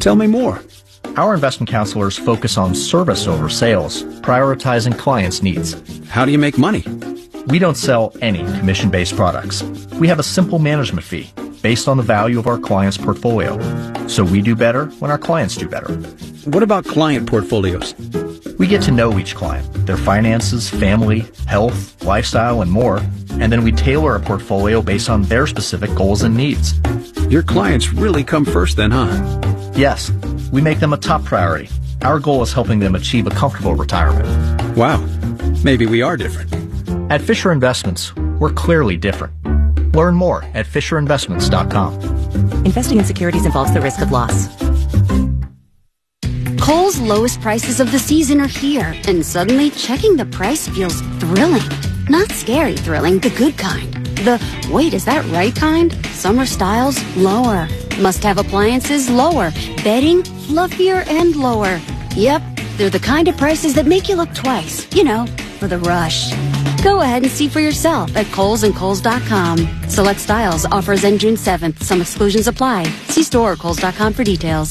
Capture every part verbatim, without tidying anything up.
Tell me more. Our investment counselors focus on service over sales, prioritizing clients' needs. How do you make money? We don't sell any commission-based products. We have a simple management fee based on the value of our client's portfolio. So we do better when our clients do better. What about client portfolios? We get to know each client, their finances, family, health, lifestyle, and more, and then we tailor a portfolio based on their specific goals and needs. Your clients really come first then, huh? Yes, we make them a top priority. Our goal is helping them achieve a comfortable retirement. Wow, maybe we are different. At Fisher Investments, we're clearly different. Learn more at fisher investments dot com. Investing in securities involves the risk of loss. Kohl's lowest prices of the season are here, and suddenly checking the price feels thrilling. Not scary thrilling, the good kind. The, wait, is that right kind? Summer styles, lower. Must-have appliances, lower. Bedding, fluffier and lower. Yep, they're the kind of prices that make you look twice. You know, for the rush. Go ahead and see for yourself at Kohl's and Kohl's dot com. Select styles, offers end June seventh. Some exclusions apply. See store or Kohl's dot com for details.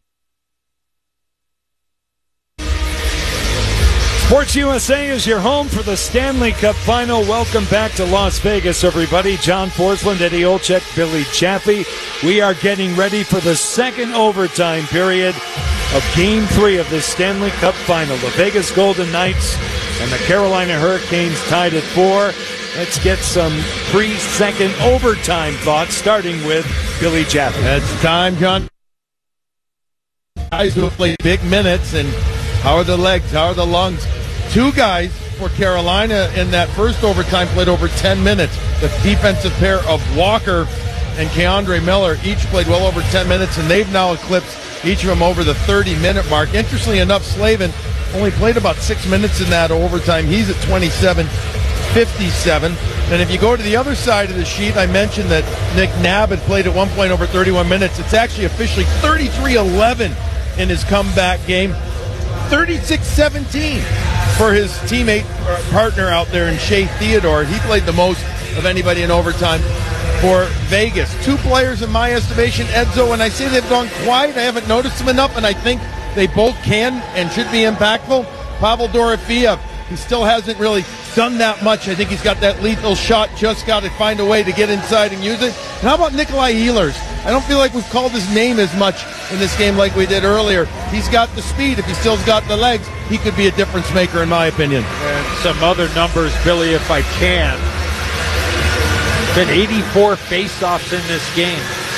Sports U S A is your home for the Stanley Cup Final. Welcome back to Las Vegas, everybody. John Forsland, Eddie Olczyk, Billy Chaffee. We are getting ready for the second overtime period of Game three of this Stanley Cup Final. The Vegas Golden Knights and the Carolina Hurricanes tied at four. Let's get some pre-second overtime thoughts, starting with Billy Chaffee. It's time, John. Guys who have played big minutes, and how are the legs? How are the lungs? Two guys for Carolina in that first overtime played over ten minutes. The defensive pair of Walker and Keandre Miller each played well over ten minutes, and they've now eclipsed each of them over the thirty-minute mark. Interestingly enough, Slavin only played about six minutes in that overtime. He's at twenty-seven fifty-seven. And if you go to the other side of the sheet, I mentioned that Nick Nab had played at one point over thirty-one minutes. It's actually officially thirty-three eleven in his comeback game. thirty-six seventeen for his teammate uh, partner out there in Shea Theodore. He played the most of anybody in overtime for Vegas. Two players in my estimation, Edzo, when I say they've gone quiet, I haven't noticed them enough, and I think they both can and should be impactful. Pavel Dorofeev, he still hasn't really done that much. I think he's got that lethal shot, just got to find a way to get inside and use it. And how about Nikolai Ehlers? I don't feel like we've called his name as much in this game like we did earlier. He's got the speed. If he still's got the legs, he could be a difference maker in my opinion. And some other numbers, Billy, if I can. Been eighty-four faceoffs in this game.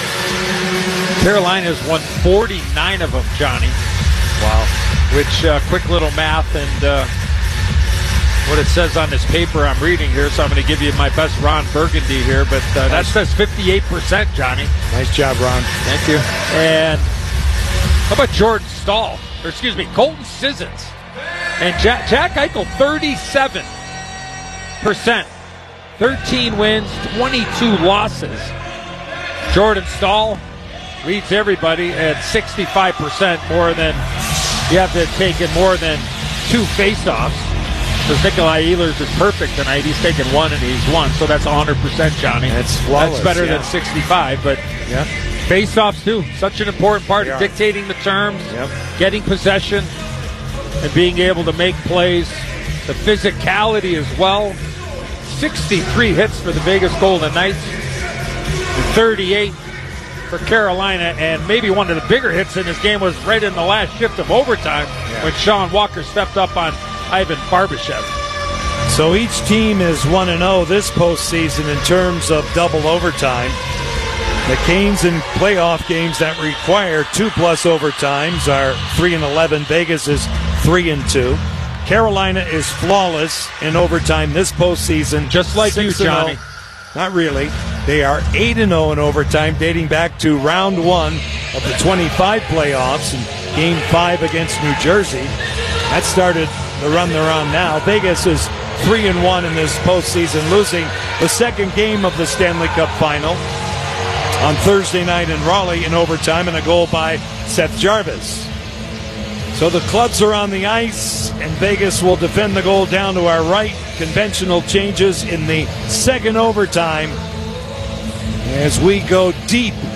Carolina's won forty-nine of them, Johnny. Wow. Which, uh, quick little math and uh, what it says on this paper I'm reading here, so I'm going to give you my best Ron Burgundy here, but uh, that says fifty-eight percent, Johnny. Nice job, Ron. Thank you. And how about Jordan Stahl? Or excuse me, Colton Sissons. And Jack, Jack Eichel, thirty-seven percent. thirteen wins, twenty-two losses. Jordan Stahl leads everybody at sixty-five percent, more than, you have to take in more than two faceoffs. Because Nikolai Ehlers is perfect tonight. He's taken one and he's won, so that's one hundred percent, Johnny. That's flawless. That's better yeah. than sixty-five, but yeah. Faceoffs too, such an important part of dictating the terms, yep. getting possession, and being able to make plays. The physicality as well. sixty-three hits for the Vegas Golden Knights, and thirty-eight for Carolina, and maybe one of the bigger hits in this game was right in the last shift of overtime yeah. when Sean Walker stepped up on Ivan Barbashev. So each team is one and oh this postseason in terms of double overtime. The Canes in playoff games that require two-plus overtimes are three and eleven. Vegas is three and two. Carolina is flawless in overtime this postseason. Just like you, Johnny. Not really. They are eight and oh in overtime, dating back to round one of the twenty-five playoffs and game five against New Jersey. That started the run they're on now. Vegas is three and one in this postseason, losing the second game of the Stanley Cup Final on Thursday night in Raleigh in overtime, and a goal by Seth Jarvis. So the clubs are on the ice, and Vegas will defend the goal down to our right. Conventional changes in the second overtime as we go deep